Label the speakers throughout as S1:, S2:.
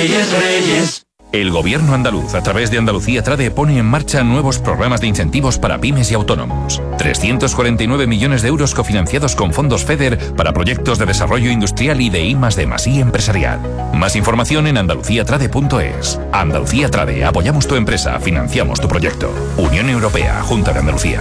S1: Reyes, Reyes. El gobierno andaluz, a través de Andalucía Trade, pone en marcha nuevos programas de incentivos para pymes y autónomos. 349 millones de euros cofinanciados con fondos FEDER para proyectos de desarrollo industrial y de I+D+I empresarial. Más información en andaluciatrade.es. Andalucía Trade, apoyamos tu empresa, financiamos tu proyecto. Unión Europea, Junta de Andalucía.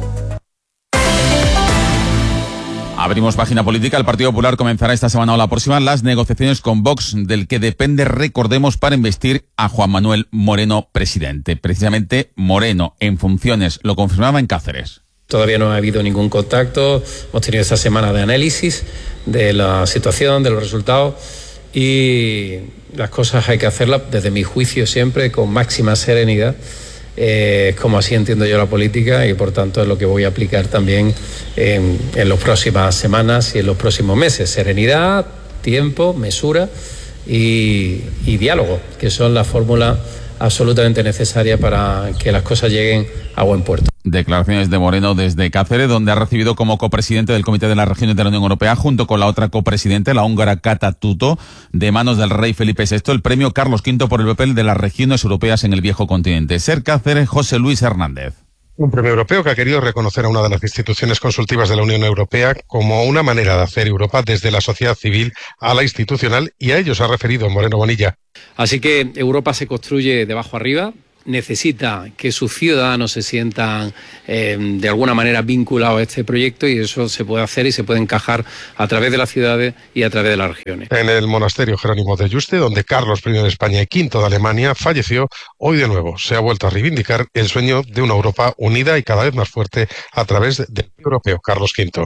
S2: Abrimos página política. El Partido Popular comenzará esta semana o la próxima las negociaciones con Vox, del que depende, recordemos, para investir a Juan Manuel Moreno presidente. Precisamente Moreno, en funciones, lo confirmaba en Cáceres.
S3: Todavía no ha habido ningún contacto. Hemos tenido esta semana de análisis de la situación, de los resultados, y las cosas hay que hacerlas, desde mi juicio, siempre con máxima serenidad. Como así entiendo yo la política, y por tanto es lo que voy a aplicar también en las próximas semanas y en los próximos meses. Serenidad, tiempo, mesura y diálogo, que son la fórmula absolutamente necesaria para que las cosas lleguen a buen puerto.
S2: Declaraciones de Moreno desde Cáceres, donde ha recibido como copresidente del Comité de las Regiones de la Unión Europea, junto con la otra copresidente, la húngara Kata Tutto, de manos del rey Felipe VI, el premio Carlos V por el papel de las regiones europeas en el viejo continente. Ser Cáceres, José Luis Hernández.
S4: Un premio europeo que ha querido reconocer a una de las instituciones consultivas de la Unión Europea como una manera de hacer Europa desde la sociedad civil a la institucional, y a ello se ha referido Moreno Bonilla.
S3: Así que Europa se construye de abajo arriba. Necesita que sus ciudadanos se sientan de alguna manera vinculados a este proyecto, y eso se puede hacer y se puede encajar a través de las ciudades y a través de las regiones.
S4: En el monasterio Jerónimo de Yuste, donde Carlos I de España y V de Alemania falleció, hoy de nuevo se ha vuelto a reivindicar el sueño de una Europa unida y cada vez más fuerte a través del europeo Carlos V.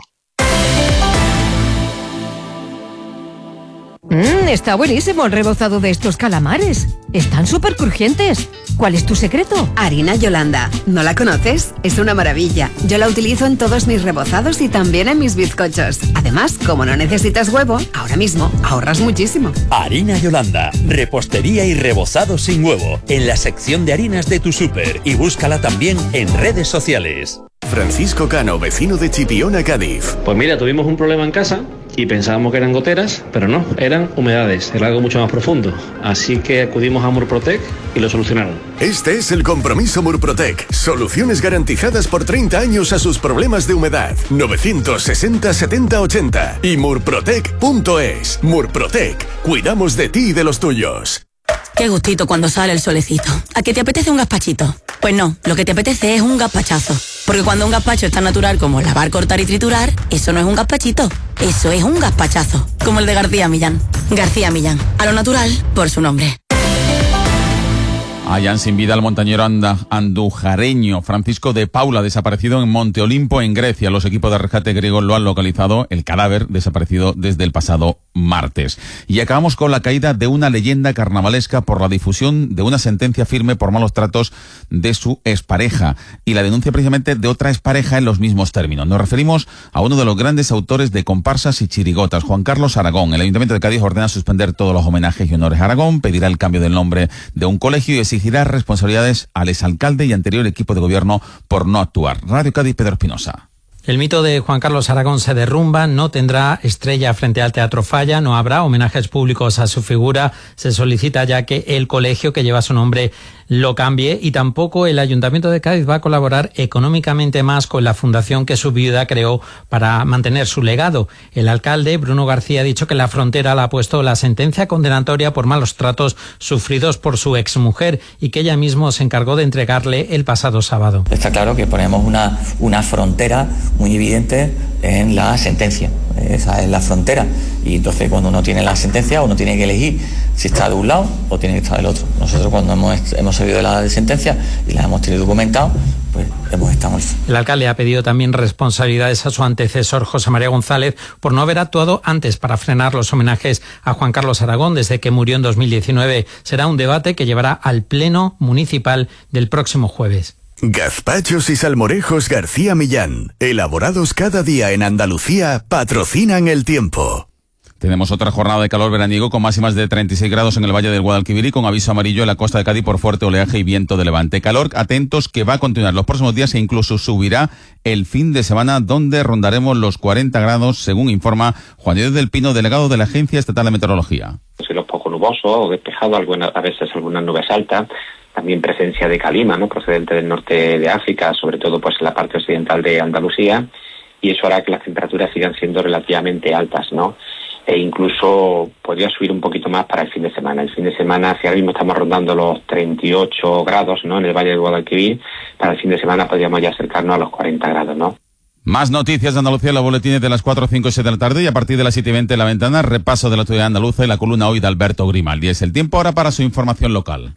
S5: Está buenísimo el rebozado de estos calamares. Están súper crujientes. ¿Cuál es tu secreto?
S6: Harina Yolanda. ¿No la conoces? Es una maravilla. Yo la utilizo en todos mis rebozados y también en mis bizcochos. Además, como no necesitas huevo, ahora mismo ahorras muchísimo.
S7: Harina Yolanda. Repostería y rebozado sin huevo. En la sección de harinas de tu súper. Y búscala también en redes sociales.
S8: Francisco Cano, vecino de Chipiona, Cádiz.
S3: Pues mira, tuvimos un problema en casa y pensábamos que eran goteras, pero no, eran humedades, era algo mucho más profundo. Así que acudimos a Murprotec y lo solucionaron.
S8: Este es el compromiso Murprotec. Soluciones garantizadas por 30 años a sus problemas de humedad. 960 70 80 y murprotec.es. Murprotec. Cuidamos de ti y de los tuyos.
S9: Qué gustito cuando sale el solecito. ¿A qué te apetece un gazpachito? Pues no, lo que te apetece es un gazpachazo. Porque cuando un gazpacho es tan natural como lavar, cortar y triturar, eso no es un gazpachito, eso es un gazpachazo. Como el de García Millán. García Millán, a lo natural por su nombre.
S2: Hallan sin vida al montañero andujareño Francisco de Paula, desaparecido en Monte Olimpo, en Grecia. Los equipos de rescate griegos lo han localizado, el cadáver desaparecido desde el pasado martes. Y acabamos con la caída de una leyenda carnavalesca por la difusión de una sentencia firme por malos tratos de su expareja y la denuncia precisamente de otra expareja en los mismos términos. Nos referimos a uno de los grandes autores de comparsas y chirigotas, Juan Carlos Aragón. El Ayuntamiento de Cádiz ordena suspender todos los homenajes y honores a Aragón, pedirá el cambio del nombre de un colegio y exigirá responsabilidades al exalcalde y anterior equipo de gobierno por no actuar. Radio Cádiz, Pedro Espinosa.
S10: El mito de Juan Carlos Aragón se derrumba, no tendrá estrella frente al Teatro Falla, no habrá homenajes públicos a su figura, se solicita ya que el colegio que lleva su nombre lo cambie, y tampoco el Ayuntamiento de Cádiz va a colaborar económicamente más con la fundación que su viuda creó para mantener su legado. El alcalde, Bruno García, ha dicho que la Frontera le ha puesto la sentencia condenatoria por malos tratos sufridos por su exmujer y que ella mismo se encargó de entregarle el pasado sábado.
S11: Está claro que ponemos una frontera muy evidente en la sentencia. Esa es la frontera, y entonces cuando uno tiene la sentencia uno tiene que elegir si está de un lado o tiene que estar del otro. Nosotros cuando hemos sabido de la sentencia y la hemos tenido documentado, pues hemos estado.
S10: El alcalde ha pedido también responsabilidades a su antecesor José María González por no haber actuado antes para frenar los homenajes a Juan Carlos Aragón desde que murió en 2019. Será un debate que llevará al Pleno Municipal del próximo jueves.
S8: Gazpachos y salmorejos García Millán, elaborados cada día en Andalucía, patrocinan el tiempo.
S2: Tenemos otra jornada de calor veraniego con máximas de 36 grados en el Valle del Guadalquivir y con aviso amarillo en la costa de Cádiz por fuerte oleaje y viento de levante. Calor, atentos, que va a continuar los próximos días e incluso subirá el fin de semana, donde rondaremos los 40 grados, según informa Juan Diego del Pino, delegado de la Agencia Estatal de Meteorología.
S12: Si los pocos nuboso o despejado, a veces algunas nubes altas. También presencia de calima, ¿no?, procedente del norte de África, sobre todo pues en la parte occidental de Andalucía, y eso hará que las temperaturas sigan siendo relativamente altas, ¿no? E incluso podría subir un poquito más para el fin de semana. El fin de semana, si ahora mismo estamos rondando los 38 grados, ¿no?, en el Valle del Guadalquivir, para el fin de semana podríamos ya acercarnos a los 40 grados, ¿no?
S2: Más noticias de Andalucía, los boletines de las 4, 5 y 7 de la tarde, y a partir de las 7 y 20 en La Ventana, repaso de la actualidad andaluza y la columna hoy de Alberto Grimaldi. Es el tiempo ahora para su información local.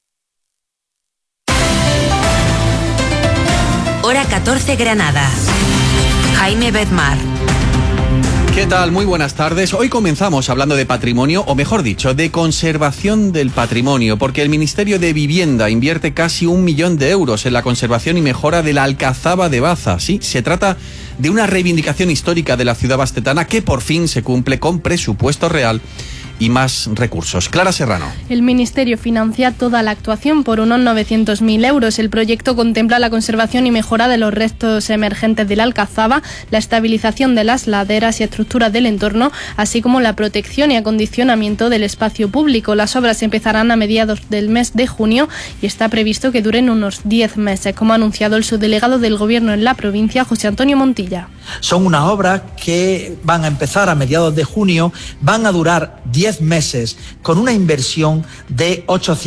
S13: Hora 14 Granada. Jaime Bedmar.
S14: ¿Qué tal? Muy buenas tardes. Hoy comenzamos hablando de patrimonio, o mejor dicho, de conservación del patrimonio, porque el Ministerio de Vivienda invierte casi 1 millón de euros en la conservación y mejora de la Alcazaba de Baza. Sí, se trata de una reivindicación histórica de la ciudad bastetana que por fin se cumple con presupuesto real y más recursos. Clara Serrano.
S15: El Ministerio financia toda la actuación por unos 900.000 euros. El proyecto contempla la conservación y mejora de los restos emergentes de la Alcazaba, la estabilización de las laderas y estructuras del entorno, así como la protección y acondicionamiento del espacio público. Las obras empezarán a mediados del mes de junio y está previsto que duren unos 10 meses, como ha anunciado el subdelegado del Gobierno en la provincia, José Antonio Montilla.
S16: Son unas obras que van a empezar a mediados de junio, van a durar 10 meses, con una inversión de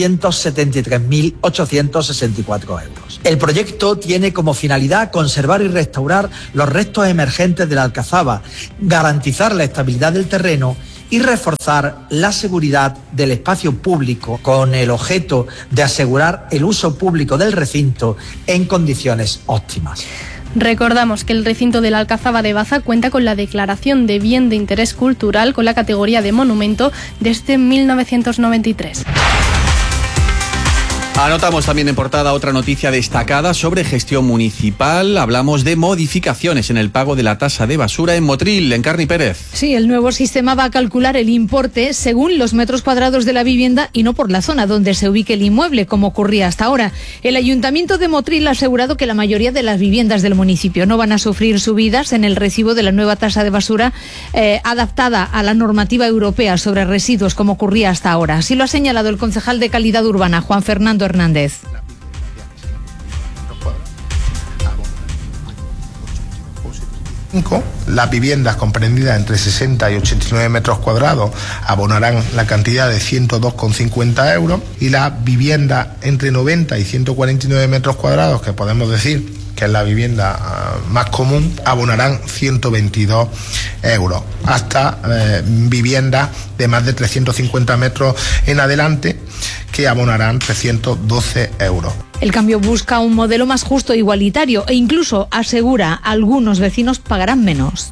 S16: 873.864 euros. El proyecto tiene como finalidad conservar y restaurar los restos emergentes de la Alcazaba, garantizar la estabilidad del terreno y reforzar la seguridad del espacio público con el objeto de asegurar el uso público del recinto en condiciones óptimas.
S15: Recordamos que el recinto de la Alcazaba de Baza cuenta con la declaración de bien de interés cultural con la categoría de monumento desde 1993.
S14: Anotamos también en portada otra noticia destacada sobre gestión municipal. Hablamos de modificaciones en el pago de la tasa de basura en Motril, en Carni Pérez.
S17: Sí, el nuevo sistema va a calcular el importe según los metros cuadrados de la vivienda y no por la zona donde se ubique el inmueble, como ocurría hasta ahora. El Ayuntamiento de Motril ha asegurado que la mayoría de las viviendas del municipio no van a sufrir subidas en el recibo de la nueva tasa de basura adaptada a la normativa europea sobre residuos, como ocurría hasta ahora. Así lo ha señalado el concejal de Calidad Urbana, Juan Fernando Hernández.
S18: Las viviendas comprendidas entre 60 y 89 metros cuadrados abonarán la cantidad de 102,50 euros y las viviendas entre 90 y 149 metros cuadrados, que podemos decir que es la vivienda más común, abonarán 122 euros, hasta viviendas de más de 350 metros en adelante, que abonarán 312 euros.
S17: El cambio busca un modelo más justo e igualitario e incluso asegura algunos vecinos pagarán menos.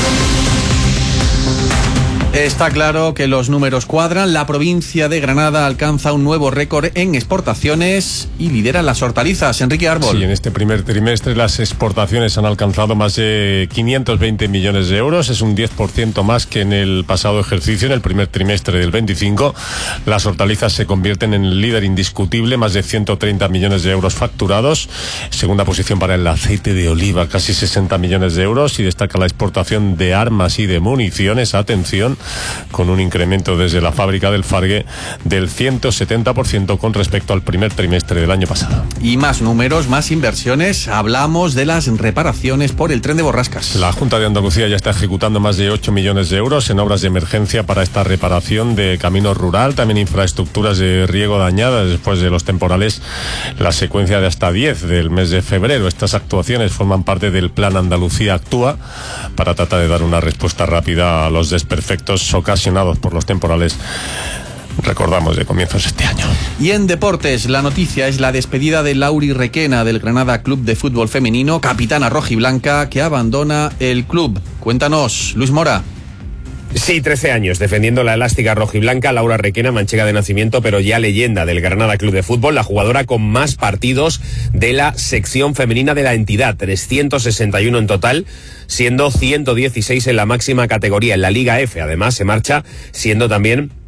S14: Está claro que los números cuadran. La provincia de Granada alcanza un nuevo récord en exportaciones y lidera las hortalizas. Enrique Árbol.
S19: Sí, en este primer trimestre las exportaciones han alcanzado más de 520 millones de euros. Es un 10% más que en el pasado ejercicio, en el primer trimestre del 25. Las hortalizas se convierten en el líder indiscutible, más de 130 millones de euros facturados. Segunda posición para el aceite de oliva, casi 60 millones de euros. Y destaca la exportación de armas y de municiones. Atención, con un incremento desde la fábrica del Fargue del 170% con respecto al primer trimestre del año pasado.
S14: Y más números, más inversiones. Hablamos de las reparaciones por el tren de Borrascas.
S19: La Junta de Andalucía ya está ejecutando más de 8 millones de euros en obras de emergencia para esta reparación de camino rural, también infraestructuras de riego dañadas después de los temporales. La secuencia de hasta 10 del mes de febrero. Estas actuaciones forman parte del Plan Andalucía Actúa para tratar de dar una respuesta rápida a los desperfectos ocasionados por los temporales, recordamos, de comienzos de este año.
S14: Y en deportes, la noticia es la despedida de Lauri Requena del Granada Club de Fútbol Femenino, capitana rojiblanca, que abandona el club. Cuéntanos, Luis Mora.
S20: Sí, 13 años defendiendo la elástica rojiblanca. Laura Requena, manchega de nacimiento, pero ya leyenda del Granada Club de Fútbol, la jugadora con más partidos de la sección femenina de la entidad, 361 en total, siendo 116 en la máxima categoría, en la Liga F. Además, se marcha siendo también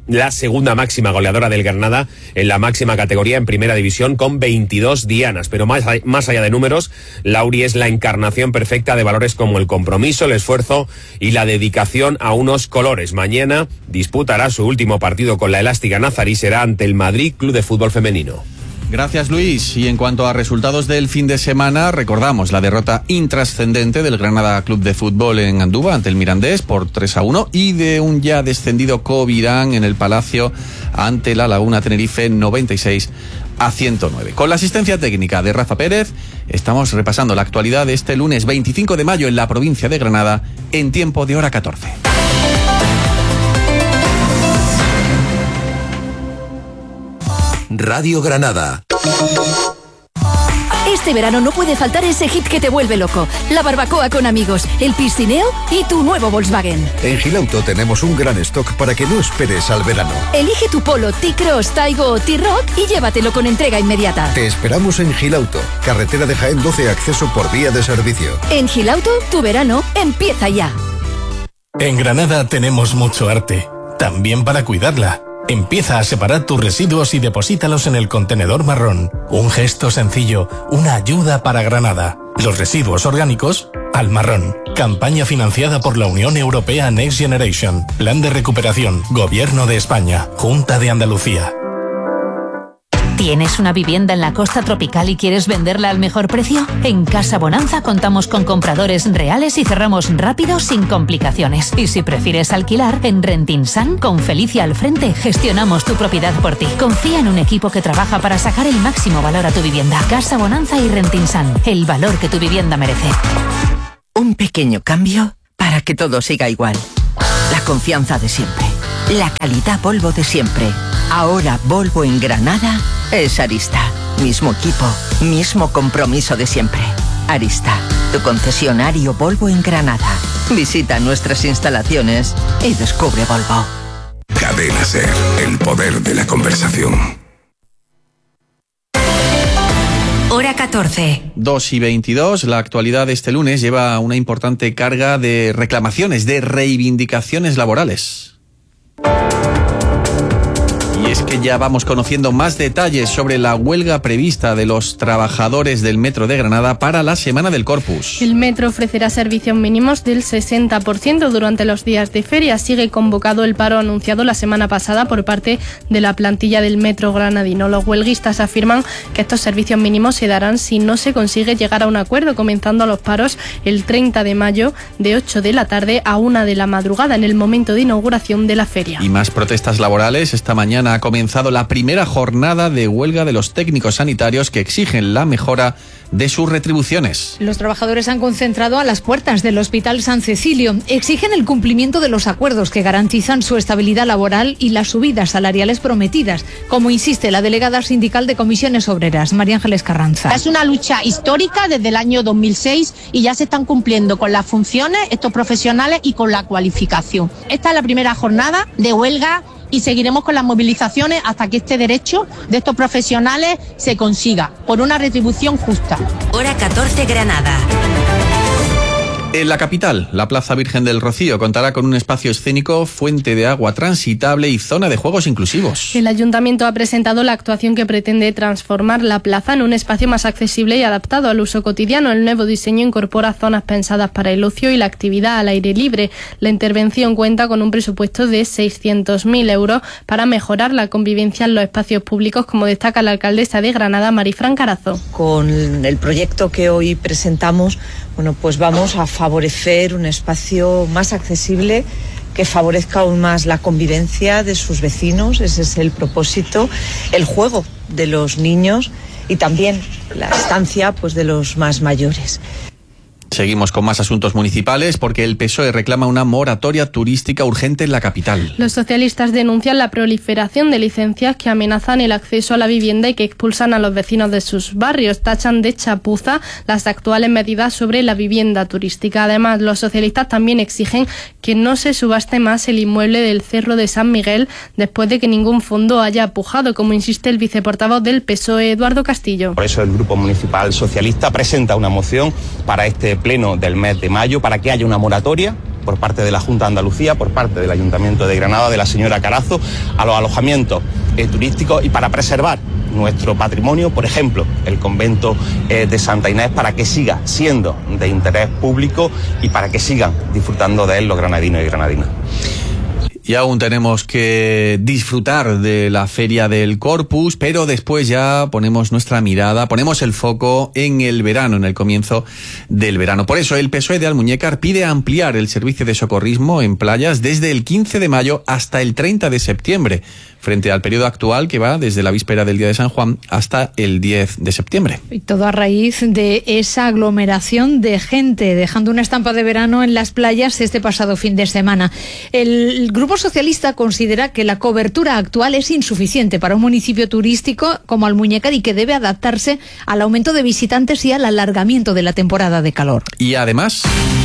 S20: la segunda máxima goleadora del Granada en la máxima categoría en primera división con 22 dianas. Pero más allá de números, Lauri es la encarnación perfecta de valores como el compromiso, el esfuerzo y la dedicación a unos colores. Mañana disputará su último partido con la elástica nazarí, será ante el Madrid Club de Fútbol Femenino.
S14: Gracias, Luis. Y en cuanto a resultados del fin de semana, recordamos la derrota intrascendente del Granada Club de Fútbol en Andúba ante el Mirandés por 3-1 y de un ya descendido Covirán en el Palacio ante la Laguna Tenerife 96-109. Con la asistencia técnica de Rafa Pérez, estamos repasando la actualidad de este lunes 25 de mayo en la provincia de Granada en tiempo de hora 14.
S21: Radio Granada.
S5: Este verano no puede faltar ese hit que te vuelve loco. La barbacoa con amigos, el piscineo y tu nuevo Volkswagen.
S21: En Gilauto tenemos un gran stock para que no esperes al verano.
S5: Elige tu Polo, T-Cross, Taigo o T-Rock y llévatelo con entrega inmediata.
S21: Te esperamos en Gilauto, carretera de Jaén 12, acceso por vía de servicio.
S5: En Gilauto, tu verano empieza ya.
S22: En Granada tenemos mucho arte, también para cuidarla. Empieza a separar tus residuos y deposítalos en el contenedor marrón. Un gesto sencillo, una ayuda para Granada. Los residuos orgánicos al marrón. Campaña financiada por la Unión Europea Next Generation. Plan de recuperación. Gobierno de España. Junta de Andalucía.
S23: ¿Tienes una vivienda en la costa tropical y quieres venderla al mejor precio? En Casa Bonanza contamos con compradores reales y cerramos rápido sin complicaciones. Y si prefieres alquilar, en Rentinsan, con Felicia al frente, gestionamos tu propiedad por ti. Confía en un equipo que trabaja para sacar el máximo valor a tu vivienda. Casa Bonanza y Rentinsan, el valor que tu vivienda merece.
S24: Un pequeño cambio para que todo siga igual. La confianza de siempre. La calidad Volvo de siempre. Ahora Volvo en Granada es Arista. Mismo equipo, mismo compromiso de siempre. Arista, tu concesionario Volvo en Granada. Visita nuestras instalaciones y descubre Volvo.
S21: Cadena SER, el poder de la conversación.
S13: Hora 14.
S14: 2:22. La actualidad de este lunes lleva una importante carga de reclamaciones, de reivindicaciones laborales. Y es que ya vamos conociendo más detalles sobre la huelga prevista de los trabajadores del Metro de Granada para la Semana del Corpus.
S15: El Metro ofrecerá servicios mínimos del 60% durante los días de feria. Sigue convocado el paro anunciado la semana pasada por parte de la plantilla del Metro granadino. Los huelguistas afirman que estos servicios mínimos se darán si no se consigue llegar a un acuerdo, comenzando los paros el 30 de mayo de 8 de la tarde a 1 de la madrugada, en el momento de inauguración de la feria.
S14: Y más protestas laborales. Esta mañana ha comenzado la primera jornada de huelga de los técnicos sanitarios que exigen la mejora de sus retribuciones.
S17: Los trabajadores han concentrado a las puertas del Hospital San Cecilio. Exigen el cumplimiento de los acuerdos que garantizan su estabilidad laboral y las subidas salariales prometidas, como insiste la delegada sindical de Comisiones Obreras, María Ángeles Carranza.
S25: Es una lucha histórica desde el año 2006 y ya se están cumpliendo con las funciones estos profesionales y con la cualificación. Esta es la primera jornada de huelga y seguiremos con las movilizaciones hasta que este derecho de estos profesionales se consiga por una retribución justa.
S13: Hora 14, Granada.
S14: En la capital, la Plaza Virgen del Rocío contará con un espacio escénico, fuente de agua transitable y zona de juegos inclusivos.
S15: El ayuntamiento ha presentado la actuación que pretende transformar la plaza en un espacio más accesible y adaptado al uso cotidiano. El nuevo diseño incorpora zonas pensadas para el ocio y la actividad al aire libre. La intervención cuenta con un presupuesto de 600.000 euros para mejorar la convivencia en los espacios públicos, como destaca la alcaldesa de Granada, Marifran Carazo.
S26: Con el proyecto que hoy presentamos, pues vamos a favorecer un espacio más accesible que favorezca aún más la convivencia de sus vecinos. Ese es el propósito, el juego de los niños y también la estancia de los más mayores.
S14: Seguimos con más asuntos municipales porque el PSOE reclama una moratoria turística urgente en la capital.
S15: Los socialistas denuncian la proliferación de licencias que amenazan el acceso a la vivienda y que expulsan a los vecinos de sus barrios. Tachan de chapuza las actuales medidas sobre la vivienda turística. Además, los socialistas también exigen que no se subaste más el inmueble del Cerro de San Miguel después de que ningún fondo haya pujado, como insiste el viceportavoz del PSOE, Eduardo Castillo.
S27: Por eso el Grupo Municipal Socialista presenta una moción para este pleno del mes de mayo para que haya una moratoria
S1: por parte de la Junta de Andalucía, por parte del Ayuntamiento de Granada, de la señora Carazo, a los alojamientos turísticos y para preservar nuestro patrimonio, por ejemplo, el convento de Santa Inés, para que siga siendo de interés público y para que sigan disfrutando de él los granadinos y granadinas.
S14: Y aún tenemos que disfrutar de la Feria del Corpus, pero después ya ponemos nuestra mirada, ponemos el foco en el verano, en el comienzo del verano. Por eso el PSOE de Almuñécar pide ampliar el servicio de socorrismo en playas desde el 15 de mayo hasta el 30 de septiembre, frente al periodo actual que va desde la víspera del Día de San Juan hasta el 10 de septiembre.
S17: Y todo a raíz de esa aglomeración de gente, dejando una estampa de verano en las playas este pasado fin de semana. El Grupo Socialista considera que la cobertura actual es insuficiente para un municipio turístico como Almuñécar y que debe adaptarse al aumento de visitantes y al alargamiento de la temporada de calor.
S14: Y además,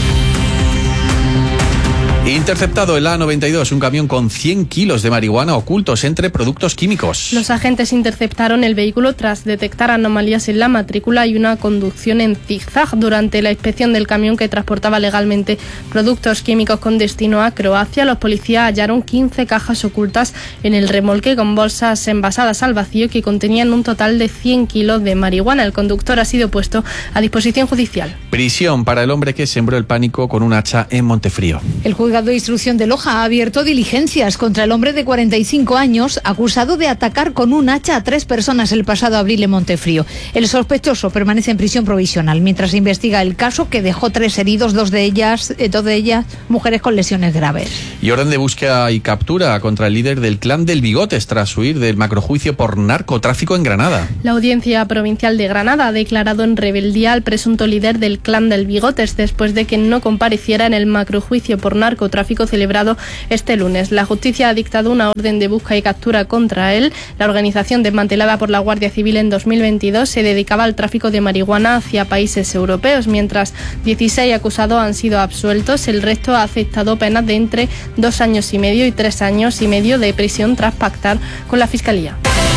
S14: interceptado el A92, un camión con 100 kilos de marihuana ocultos entre productos químicos.
S15: Los agentes interceptaron el vehículo tras detectar anomalías en la matrícula y una conducción en zigzag durante la inspección del camión que transportaba legalmente productos químicos con destino a Croacia. Los policías hallaron 15 cajas ocultas en el remolque con bolsas envasadas al vacío que contenían un total de 100 kilos de marihuana. El conductor ha sido puesto a disposición judicial.
S14: Prisión para el hombre que sembró el pánico con un hacha en Montefrío.
S17: El juzgado de instrucción de Loja ha abierto diligencias contra el hombre de 45 años acusado de atacar con un hacha a 3 personas el pasado abril en Montefrío. El sospechoso permanece en prisión provisional mientras se investiga el caso, que dejó 3 heridos, dos de ellas mujeres con lesiones graves.
S14: Y orden de búsqueda y captura contra el líder del clan del Bigotes tras huir del macrojuicio por narcotráfico en Granada.
S15: La Audiencia Provincial de Granada ha declarado en rebeldía al presunto líder del clan del Bigotes después de que no compareciera en el macrojuicio por narcotráfico celebrado este lunes. La justicia ha dictado una orden de búsqueda y captura contra él. La organización, desmantelada por la Guardia Civil en 2022, se dedicaba al tráfico de marihuana hacia países europeos. Mientras 16 acusados han sido absueltos, el resto ha aceptado penas de entre 2 años y medio y 3 años y medio de prisión tras pactar con la Fiscalía.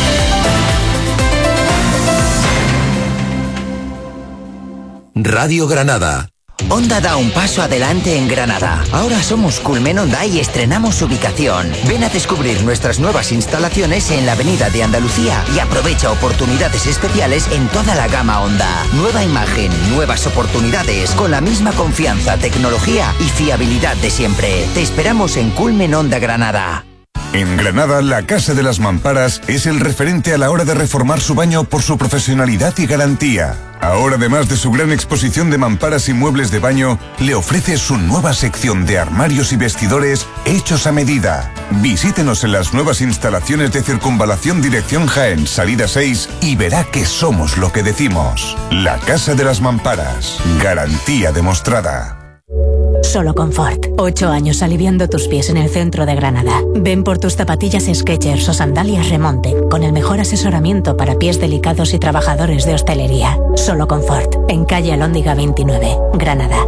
S3: Radio Granada. Honda da un paso adelante en Granada. Ahora somos Culmen Honda y estrenamos ubicación. Ven a descubrir nuestras nuevas instalaciones en la Avenida de Andalucía y aprovecha oportunidades especiales en toda la gama Honda. Nueva imagen, nuevas oportunidades, con la misma confianza, tecnología y fiabilidad de siempre. Te esperamos en Culmen Honda Granada.
S4: En Granada, la Casa de las Mamparas es el referente a la hora de reformar su baño por su profesionalidad y garantía. Ahora, además de su gran exposición de mamparas y muebles de baño, le ofrece su nueva sección de armarios y vestidores hechos a medida. Visítenos en las nuevas instalaciones de Circunvalación Dirección Jaén, salida 6, y verá que somos lo que decimos. La Casa de las Mamparas. Garantía demostrada.
S23: Solo Confort. 8 años aliviando tus pies en el centro de Granada. Ven por tus zapatillas Skechers o sandalias Remonte, con el mejor asesoramiento para pies delicados y trabajadores de hostelería. Solo Confort. En calle Alhóndiga 29, Granada.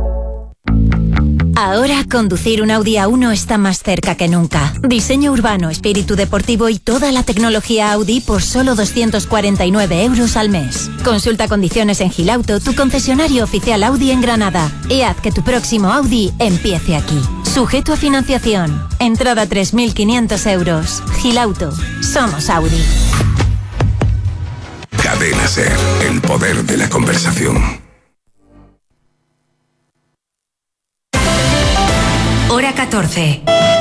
S6: Ahora conducir un Audi A1 está más cerca que nunca. Diseño urbano, espíritu deportivo y toda la tecnología Audi por solo 249 € al mes. Consulta condiciones en Gilauto, tu concesionario oficial Audi en Granada. Y haz que tu próximo Audi empiece aquí. Sujeto a financiación. Entrada 3.500 €. Gilauto. Somos Audi.
S21: Cadena SER. El poder de la conversación.
S13: Hora 14.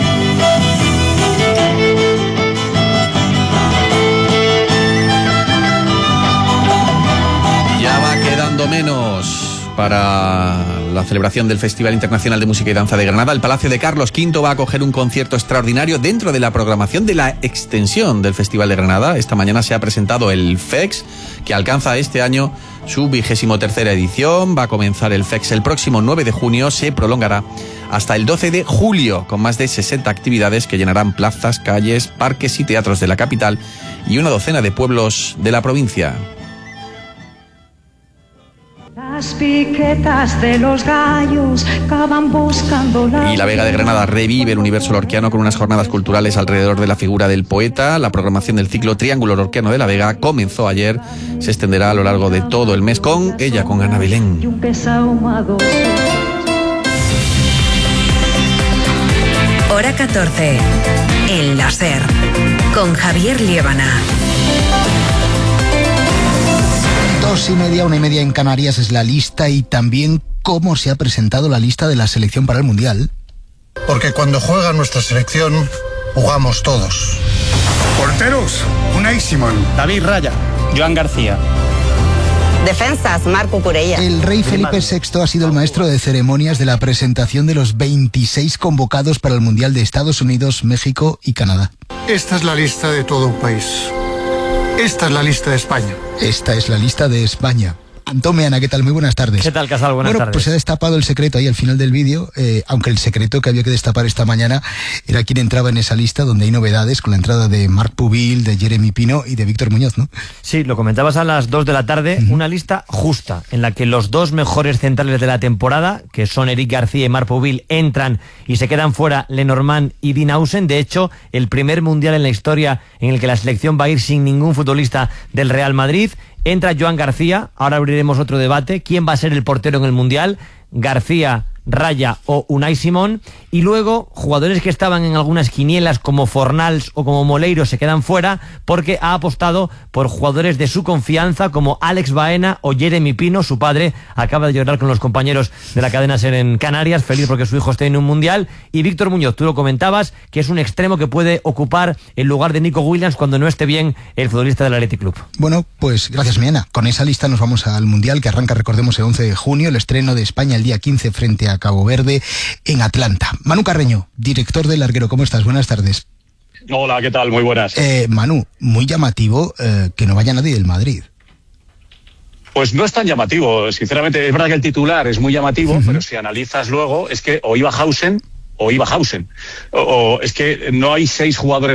S14: Ya va quedando menos para la celebración del Festival Internacional de Música y Danza de Granada. El Palacio de Carlos V va a acoger un concierto extraordinario dentro de la programación de la extensión del Festival de Granada. Esta mañana se ha presentado el FEX, que alcanza este año su 23ª edición. Va a comenzar el FEX el próximo 9 de junio, se prolongará hasta el 12 de julio, con más de 60 actividades que llenarán plazas, calles, parques y teatros de la capital y una docena de pueblos de la provincia.
S7: Las piquetas de los gallos acaban buscando la...
S14: Y la Vega de Granada revive el universo lorquiano con unas jornadas culturales alrededor de la figura del poeta. La programación del ciclo Triángulo Lorquiano de la Vega comenzó ayer, se extenderá a lo largo de todo el mes con Ana Belén.
S13: Hora 14. El láser. Con Javier Liébana.
S2: 2:30, 1:30 en Canarias es la lista, y también cómo se ha presentado la lista de la selección para el Mundial.
S8: Porque cuando juega nuestra selección, jugamos todos.
S9: Porteros, Unai Simón,
S10: David Raya, Joan García.
S11: Defensas, Marco Curella.
S2: El rey Felipe VI ha sido el maestro de ceremonias de la presentación de los 26 convocados para el Mundial de Estados Unidos, México y Canadá.
S8: Esta es la lista de todo un país. Esta es la lista de España.
S2: Esta es la lista de España. Antón Meana, ¿qué tal? Muy buenas tardes.
S12: ¿Qué tal, Casal? Buenas tardes.
S2: Pues se ha destapado el secreto ahí al final del vídeo, aunque el secreto que había que destapar esta mañana era quién entraba en esa lista, donde hay novedades con la entrada de Marc Pubil, de Jeremy Pino y de Víctor Muñoz, ¿no?
S12: Sí, lo comentabas a las 2 de la tarde, una lista justa, en la que los dos mejores centrales de la temporada, que son Eric García y Marc Pubil, entran y se quedan fuera Lenormand y Dean Howsen. De hecho, el primer Mundial en la historia en el que la selección va a ir sin ningún futbolista del Real Madrid. Entra Joan García, ahora abriremos otro debate, ¿quién va a ser el portero en el Mundial? García, Raya o Unai Simón. Y luego, jugadores que estaban en algunas quinielas como Fornals o como Moleiro se quedan fuera, porque ha apostado por jugadores de su confianza como Alex Baena o Jeremy Pino. Su padre acaba de llorar con los compañeros de la cadena SER en Canarias, feliz porque su hijo esté en un Mundial. Y Víctor Muñoz, tú lo comentabas, que es un extremo que puede ocupar el lugar de Nico Williams cuando no esté bien el futbolista del Athletic Club.
S2: Bueno, pues gracias, Miena. Con esa lista nos vamos al Mundial, que arranca, recordemos, el 11 de junio, el estreno de España el día 15 frente a Cabo Verde en Atlanta. Manu Carreño, director del Larguero, ¿cómo estás? Buenas tardes.
S27: Hola, ¿qué tal? Muy buenas.
S2: Manu, muy llamativo que no vaya nadie del Madrid.
S27: Pues no es tan llamativo, sinceramente. Es verdad que el titular es muy llamativo, pero si analizas luego, es que o iba Hausen o iba Hausen. O es que no hay 6 jugadores